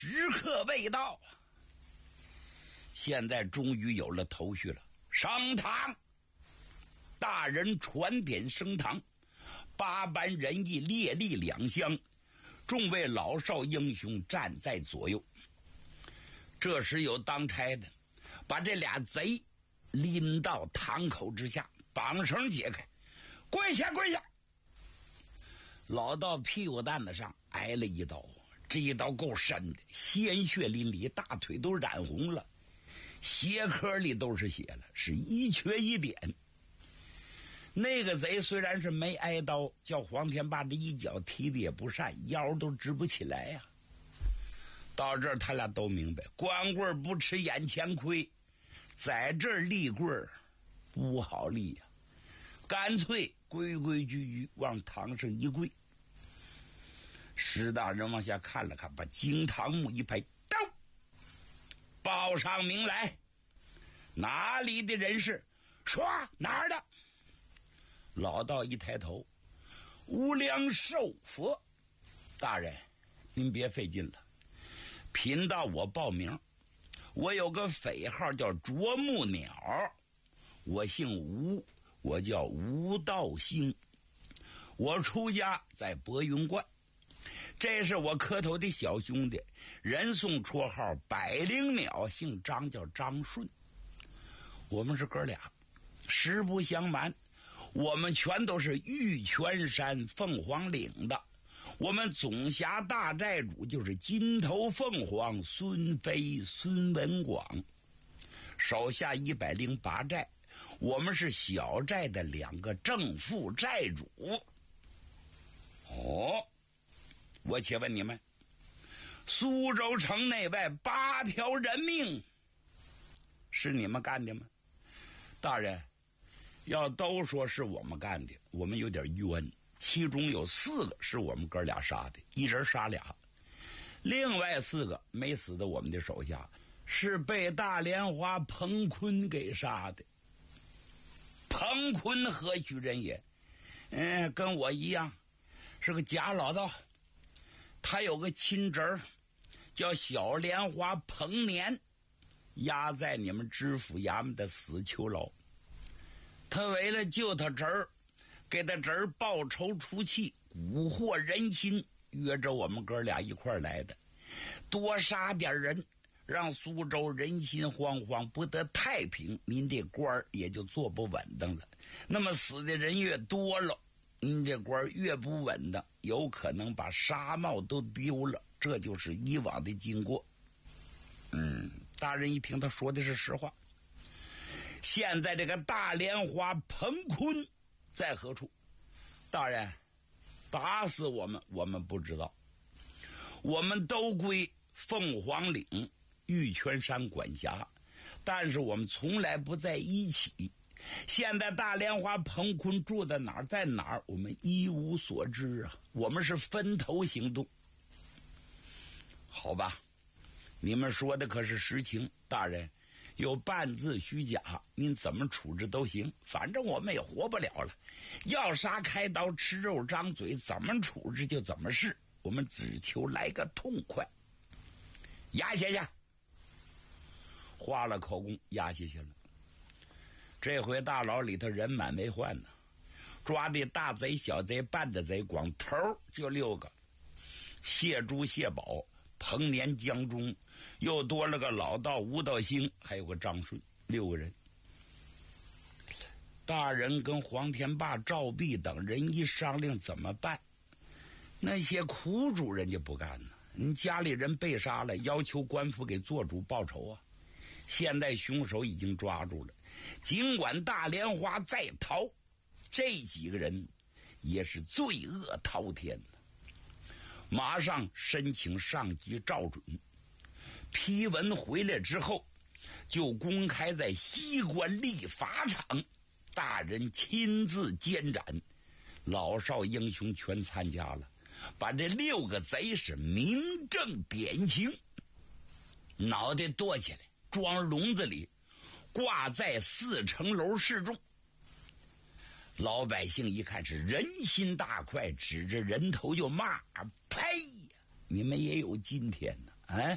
时刻未到，现在终于有了头绪了。升堂，大人传点升堂，八班人役列立两厢，众位老少英雄站在左右。这时有当差的把这俩贼拎到堂口之下，绑绳解开，跪下跪下。老道屁股蛋子上挨了一刀，这一刀够深的，鲜血淋漓，大腿都染红了，鞋壳里都是血了，是一瘸一点。那个贼虽然是没挨刀，叫黄天霸的一脚踢的也不善，腰都直不起来呀。到这儿他俩都明白，光棍不吃眼前亏，在这儿立棍不好立呀，干脆规规矩矩往堂上一跪。石大人往下看了看，把惊堂木一拍，到，报上名来，哪里的人士？说哪儿的？老道一抬头，无量寿佛大人，您别费劲了，贫道我报名，我有个匪号叫啄木鸟，我姓吴，我叫吴道兴，我出家在博云观，这是我磕头的小兄弟，人送绰号百灵鸟，姓张叫张顺。我们是哥俩，实不相瞒，我们全都是玉泉山凤凰岭的，我们总辖大寨主就是金头凤凰孙飞孙文广，手下108寨，我们是小寨的2个正副寨主。哦，我且问你们，苏州城内外8条人命是你们干的吗？大人，要都说是我们干的，我们有点冤，其中有4个是我们哥俩杀的，一人杀俩，另外4个没死的我们的手下，是被大莲花彭坤给杀的。彭坤何许人也？跟我一样是个假老道，他有个亲侄儿叫小莲花彭年，压在你们知府衙门的死囚牢。他为了救他侄儿，给他侄儿报仇出气，蛊惑人心，约着我们哥俩一块儿来的，多杀点人，让苏州人心惶惶，不得太平，您这官儿也就做不稳当了。那么死的人越多了，您这官儿越不稳当，有可能把纱帽都丢了，这就是以往的经过。大人一听他说的是实话。现在这个大莲花彭坤在何处？大人，打死我们不知道，我们都归凤凰岭玉泉山管辖，但是我们从来不在一起。现在大莲花彭坤住在哪儿，在哪儿，我们一无所知啊，我们是分头行动。好吧，你们说的可是实情，大人有半字虚假，您怎么处置都行，反正我们也活不了了，要杀开刀，吃肉张嘴，怎么处置就怎么是，我们只求来个痛快。押下去，花了口供押下去了。这回大牢里头人满为患呢，抓的大贼小贼办的贼光头就6个，谢珠谢宝彭年江中，又多了个老道吴道兴，还有个张顺，6个人。大人跟黄天霸赵弼等人一商量怎么办，那些苦主人家不干呢，你家里人被杀了，要求官府给做主报仇啊。现在凶手已经抓住了，尽管大莲花在逃，这几个人也是罪恶滔天的。马上申请上级照准，批文回来之后就公开在西关立法场，大人亲自监斩，老少英雄全参加了，把这6个贼是明正典刑，脑袋剁起来装笼子里，挂在4层楼示众。老百姓一看是人心大快，指着人头就骂，呸呀，你们也有今天呢啊！